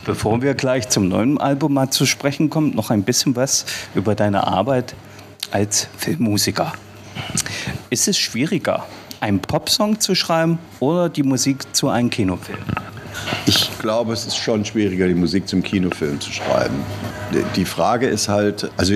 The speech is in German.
Bevor wir gleich zum neuen Album mal zu sprechen kommen, noch ein bisschen was über deine Arbeit als Filmmusiker. Ist es schwieriger, einen Popsong zu schreiben oder die Musik zu einem Kinofilm? Ich glaube, es ist schon schwieriger, die Musik zum Kinofilm zu schreiben. Die Frage ist halt, also